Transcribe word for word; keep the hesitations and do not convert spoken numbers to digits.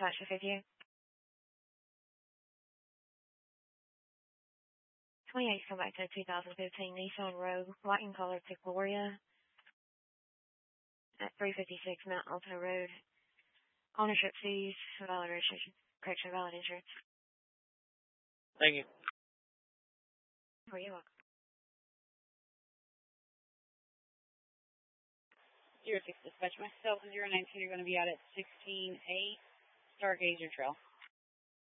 dispatch to fifty-eight. twenty-eight, come back to two thousand fifteen Nissan Rogue, white in color to Gloria at three fifty-six Mount Alto Road. Ownership fees, valid registration, correction, valid insurance. Thank you. Oh, you're welcome. zero six dispatch, myself and zero nineteen are going to be out at sixteen eight Stargazer Trail.